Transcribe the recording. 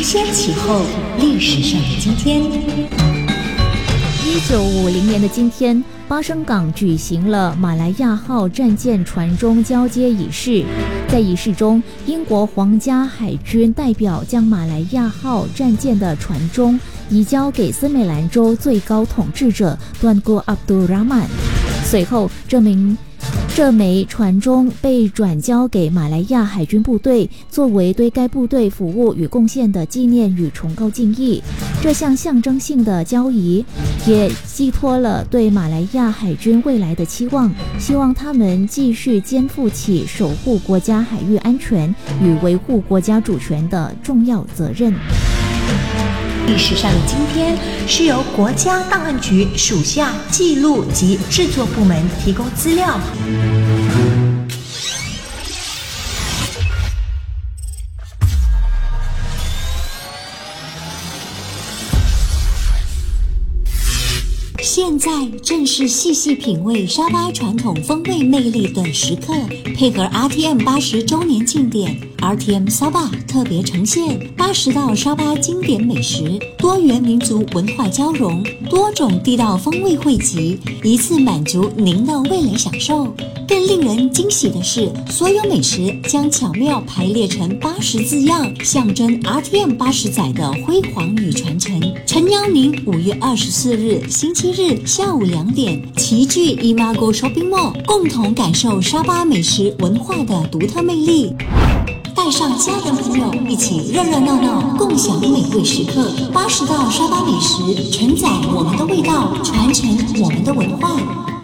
先其后，历史上的今天。 1950年的今天，巴生港举行了马来亚号战舰船中交接仪式。在仪式中，英国皇家海军代表将马来亚号战舰的船中移交给斯美兰州最高统治者段古阿卜杜拉曼。随后，这枚船中被转交给马来亚海军部队，作为对该部队服务与贡献的纪念与崇高敬意。这项象征性的交易也寄托了对马来亚海军未来的期望，希望他们继续肩负起守护国家海域安全与维护国家主权的重要责任。 历史上的今天是由国家档案局属下记录及制作部门提供资料。现在正是细细品味沙巴传统风味魅力的时刻，配合 RTM80周年庆典 ，RTM 沙巴特别呈现80道沙巴经典美食，多元民族文化交融，多种地道风味汇集，一次满足您的味蕾享受。更令人惊喜的是，所有美食将巧妙排列成80字样，象征 RTM80载的辉煌与传承。诚邀您5月24日星期日下午2点，齐聚 Imago Shopping Mall， 共同感受沙巴美食文化的独特魅力。带上家人朋友一起热热闹闹，共享美味时刻。80道沙巴美食，承载我们的味道，传承我们的文化。